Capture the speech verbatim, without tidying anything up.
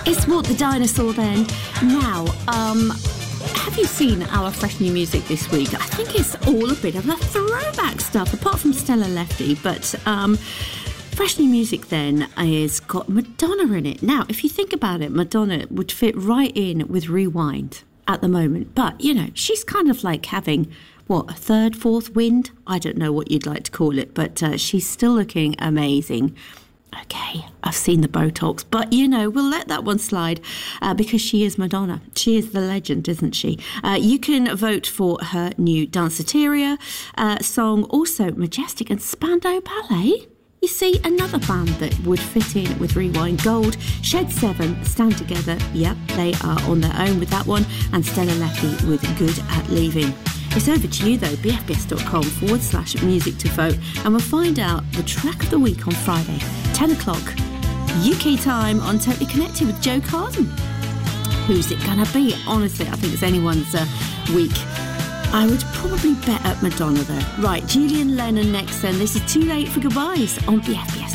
It's Walk the Dinosaur then. Now, um, have you seen our fresh new music this week? I think it's all a bit of a throwback stuff, apart from Stella Lefty, but um, fresh new music then has got Madonna in it. Now, if you think about it, Madonna would fit right in with Rewind at the moment, but, you know, she's kind of like having, what, a third, fourth wind? I don't know what you'd like to call it, but uh, she's still looking amazing. Okay, I've seen the Botox, but, you know, we'll let that one slide uh, because she is Madonna. She is the legend, isn't she? Uh, you can vote for her new Danceteria uh, song, also Majestic and Spandau Ballet. You see, another band that would fit in with Rewind: Gold, Shed seven, Stand Together. Yep, they are on their own with that one. And Stella Lefty with Good at Leaving. It's over to you, though, bfbs.com forward slash music to vote. And we'll find out the track of the week on Friday, ten o'clock, U K time, on Totally Connected with Joe Carden. Who's it going to be? Honestly, I think it's anyone's uh, week. I would probably bet at Madonna, though. Right, Julian Lennon next, then. This is Too Late for Goodbyes on B F B S.